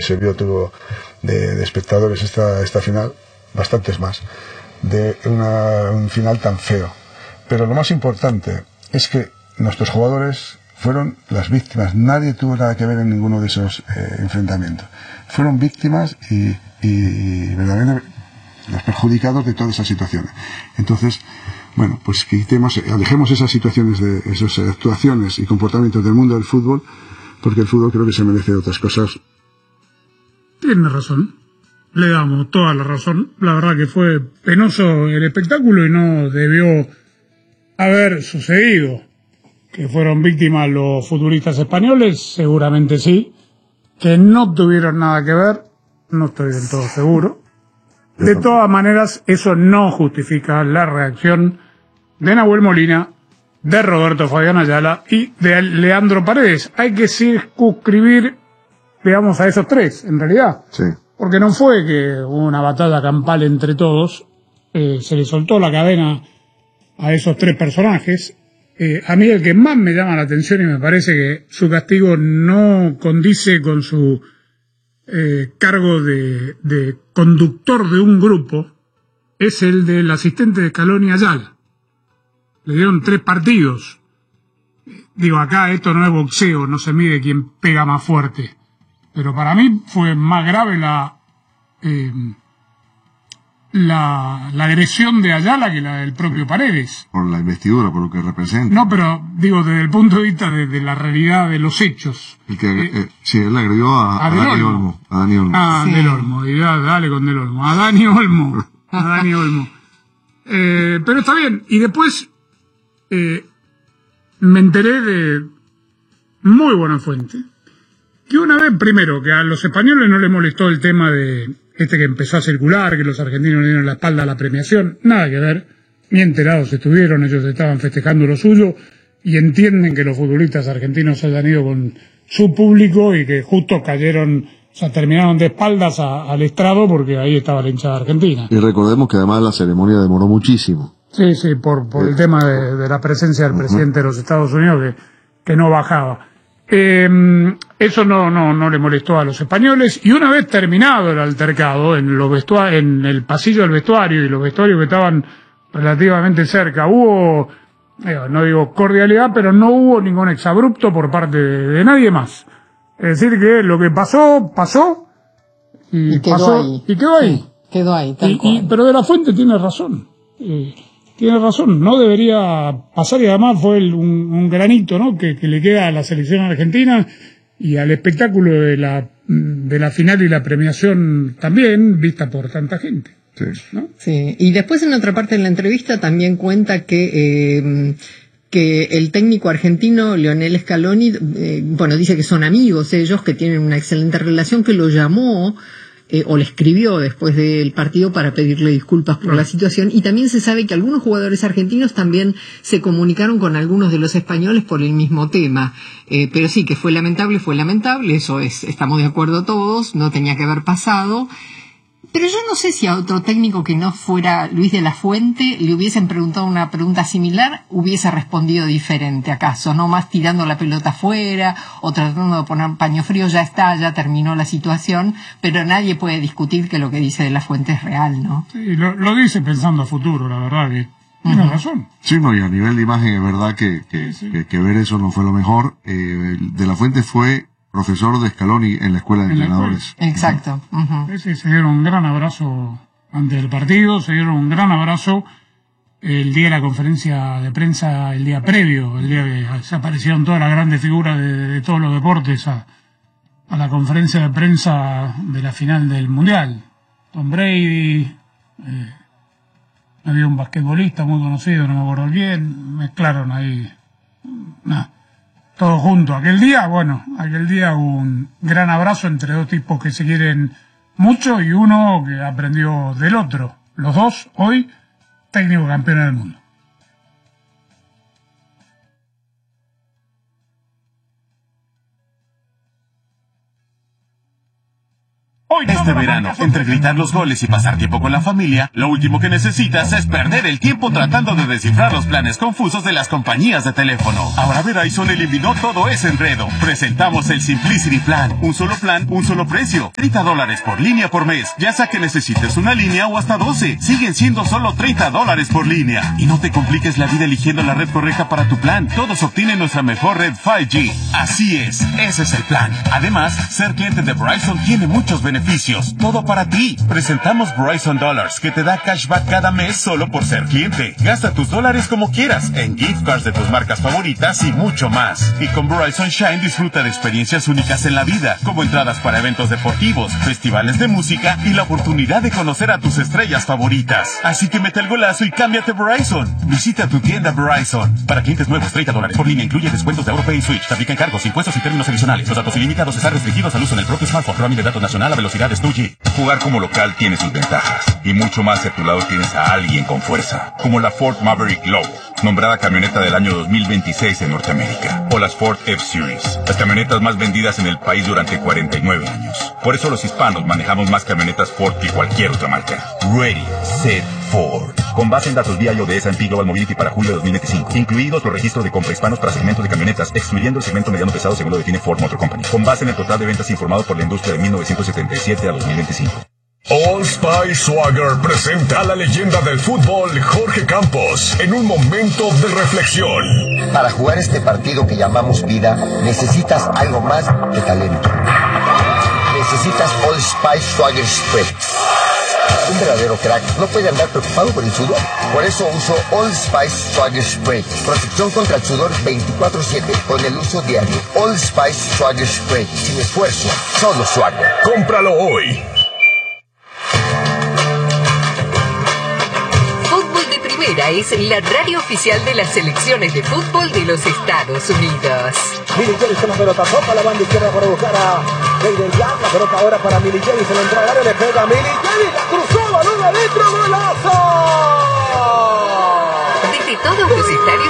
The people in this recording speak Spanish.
se vio todo de espectadores esta final, bastantes más, de un final tan feo. Pero lo más importante es que nuestros jugadores fueron las víctimas. Nadie tuvo nada que ver en ninguno de esos enfrentamientos. Fueron víctimas y verdaderamente los perjudicados de todas esas situaciones. Entonces, bueno, pues alejemos esas situaciones, de esas actuaciones y comportamientos del mundo del fútbol, porque el fútbol creo que se merece otras cosas. Tiene razón, le damos toda la razón. La verdad que fue penoso el espectáculo y no debió haber sucedido. Que fueron víctimas los futbolistas españoles, seguramente sí. Que no tuvieron nada que ver, no estoy del todo seguro. De todas maneras, eso no justifica la reacción de Nahuel Molina, de Roberto Fabián Ayala y de Leandro Paredes. Hay que circunscribir, digamos, a esos tres, en realidad. Sí. Porque no fue que hubo una batalla campal entre todos, se le soltó la cadena a esos tres personajes. A mí el que más me llama la atención y me parece que su castigo no condice con su cargo de conductor de un grupo es el del asistente de Scaloni, Ayala. Le dieron 3 partidos. Digo, acá esto no es boxeo, no se mide quién pega más fuerte. Pero para mí fue más grave la agresión de Ayala que la del propio Paredes. Por la investidura, por lo que representa. No, pero digo, desde el punto de vista de la realidad de los hechos. Sí, él agredió a Dani Olmo. A Dani Olmo. Sí. Del Olmo, y dale con Del Olmo. A Dani Olmo. A Dani Olmo. Pero está bien. Y después me enteré de muy buena fuente que una vez, primero, que a los españoles no les molestó el tema de que empezó a circular, que los argentinos le dieron la espalda a la premiación, nada que ver, ni enterados estuvieron, ellos estaban festejando lo suyo y entienden que los futbolistas argentinos hayan ido con su público y que justo cayeron, o sea, terminaron de espaldas al estrado porque ahí estaba la hinchada argentina. Y recordemos que además la ceremonia demoró muchísimo. Sí, por el tema de la presencia del presidente de los Estados Unidos que no bajaba. Eso no le molestó a los españoles y una vez terminado el altercado en el pasillo del vestuario y los vestuarios que estaban relativamente cerca hubo, no digo cordialidad, pero no hubo ningún exabrupto por parte de nadie más. Es decir que lo que pasó y quedó ahí. Sí, quedó ahí, tal cual. Pero De la Fuente tiene razón. Tiene razón, no debería pasar y además fue un granito, ¿no? que le queda a la selección argentina y al espectáculo de la final y la premiación también, vista por tanta gente. Sí. ¿No? Sí, y después en otra parte de la entrevista también cuenta que el técnico argentino, Lionel Scaloni, dice que son amigos ellos, que tienen una excelente relación, que lo llamó o le escribió después del partido para pedirle disculpas por la situación, y también se sabe que algunos jugadores argentinos también se comunicaron con algunos de los españoles por el mismo tema, pero sí que fue lamentable, eso estamos de acuerdo todos, no tenía que haber pasado. Pero yo no sé si a otro técnico que no fuera Luis de la Fuente le hubiesen preguntado una pregunta similar, hubiese respondido diferente, ¿acaso? No más tirando la pelota afuera o tratando de poner paño frío, ya terminó la situación, pero nadie puede discutir que lo que dice de la Fuente es real, ¿no? Sí, lo dice pensando a futuro, la verdad que tiene razón. Sí, no, y a nivel de imagen es verdad que ver eso no fue lo mejor. De la Fuente fue profesor de Scaloni en la escuela de entrenadores. Exacto. Sí, se dieron un gran abrazo antes del partido, se dieron un gran abrazo el día de la conferencia de prensa, el día previo, el día que se aparecieron todas las grandes figuras de todos los deportes a la conferencia de prensa de la final del Mundial. Tom Brady, había un basquetbolista muy conocido, no me acuerdo bien, mezclaron ahí, todo junto. Aquel día hubo un gran abrazo entre dos tipos que se quieren mucho y uno que aprendió del otro. Los dos, hoy, técnicos campeones del mundo. Este verano, entre gritar los goles y pasar tiempo con la familia, lo último que necesitas es perder el tiempo tratando de descifrar los planes confusos de las compañías de teléfono. Ahora Verizon eliminó todo ese enredo. Presentamos el Simplicity Plan. Un solo plan, un solo precio. $30 por línea por mes. Ya sea que necesites una línea o hasta 12. Siguen siendo solo $30 por línea. Y no te compliques la vida eligiendo la red correcta para tu plan. Todos obtienen nuestra mejor red 5G. Así es, ese es el plan. Además, ser cliente de Verizon tiene muchos beneficios. Todo para ti. Presentamos Verizon Dollars, que te da cashback cada mes solo por ser cliente. Gasta tus dólares como quieras, en gift cards de tus marcas favoritas y mucho más. Y con Verizon Shine disfruta de experiencias únicas en la vida, como entradas para eventos deportivos, festivales de música y la oportunidad de conocer a tus estrellas favoritas. Así que mete el golazo y cámbiate Verizon. Visita tu tienda Verizon. Para clientes nuevos, $30 por línea incluye descuentos de AuroPay y Switch. Te aplican cargos, impuestos y términos adicionales. Los datos ilimitados están restringidos al uso en el propio smartphone. Roaming de datos nacional a velocidades 2G. Jugar como local tiene sus ventajas. Y mucho más si a tu lado tienes a alguien con fuerza. Como la Ford Maverick Low, nombrada camioneta del año 2026 en Norteamérica. O las Ford F-Series, las camionetas más vendidas en el país durante 49 años. Por eso los hispanos manejamos más camionetas Ford que cualquier otra marca. Ready, Set, Ford. Con base en datos vía de S&P Global Mobility para julio de 2025. Incluidos los registros de compra hispanos para segmentos de camionetas, excluyendo el segmento mediano pesado según lo define Ford Motor Company. Con base en el total de ventas informado por la industria de 1977 a 2025. Old Spice Swagger presenta a la leyenda del fútbol Jorge Campos en un momento de reflexión. Para jugar este partido que llamamos vida, necesitas algo más que talento. Necesitas Old Spice Swagger Spray. Un verdadero crack no puede andar preocupado por el sudor. Por eso uso Old Spice Swagger Spray. Protección contra el sudor 24/7 con el uso diario. Old Spice Swagger Spray. Sin esfuerzo, solo Swagger. Cómpralo hoy. Primera es la radio oficial de las selecciones de fútbol de los Estados Unidos. Milly Jerry con la pelota, toca la banda izquierda para buscar a Jayden Young. La pelota ahora para Milly Jerry, se le entra al área, le pega a Milly Jerry, la cruzó, balón adentro, golazo. Desde todos los estadios